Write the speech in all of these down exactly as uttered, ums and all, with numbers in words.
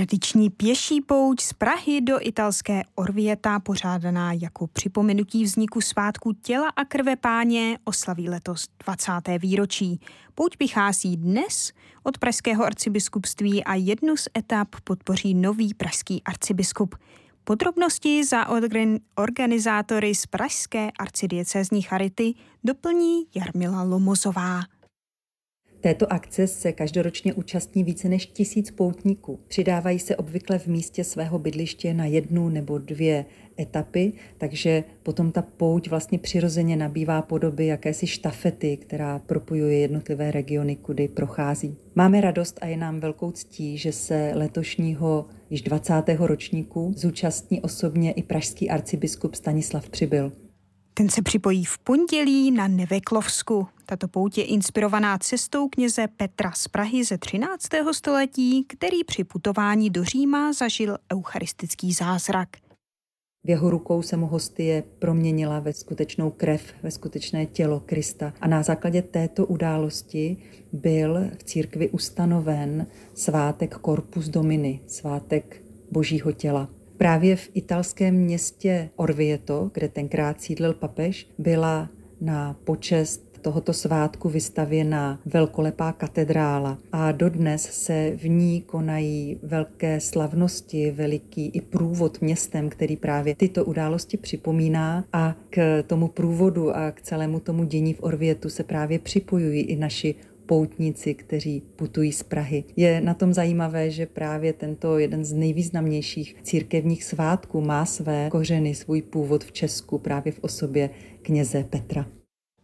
Tradiční pěší pouť z Prahy do italské Orvieta, pořádaná jako připomenutí vzniku svátku těla a krve Páně, oslaví letos dvacáté výročí. Pouť vychází dnes od pražského arcibiskupství a jednu z etap podpoří nový pražský arcibiskup. Podrobnosti za organizátory z pražské arcidiecézní charity doplní Jarmila Lomozová. Této akce se každoročně účastní více než tisíc poutníků. Přidávají se obvykle v místě svého bydliště na jednu nebo dvě etapy, takže potom ta pouť vlastně přirozeně nabývá podoby jakési štafety, která propojuje jednotlivé regiony, kudy prochází. Máme radost a je nám velkou ctí, že se letošního již dvacátého ročníku zúčastní osobně i pražský arcibiskup Stanislav Přibyl. Ten se připojí v pondělí na Neveklovsku. Tato pouť je inspirovaná cestou kněze Petra z Prahy ze třináctého století, který při putování do Říma zažil eucharistický zázrak. V jeho rukou se mu hostie proměnila ve skutečnou krev, ve skutečné tělo Krista. A na základě této události byl v církvi ustanoven svátek Corpus Domini, svátek Božího těla. Právě v italském městě Orvieto, kde tenkrát sídlil papež, byla na počest tohoto svátku vystavěna velkolepá katedrála a dodnes se v ní konají velké slavnosti, veliký i průvod městem, který právě tyto události připomíná, a k tomu průvodu a k celému tomu dění v Orvietu se právě připojují i naši poutníci, kteří putují z Prahy. Je na tom zajímavé, že právě tento jeden z nejvýznamnějších církevních svátků má své kořeny, svůj původ v Česku, právě v osobě kněze Petra.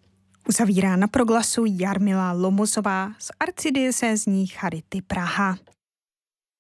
Uzavírá na proglasu Jarmila Lomozová z arcidiecézní charity Praha.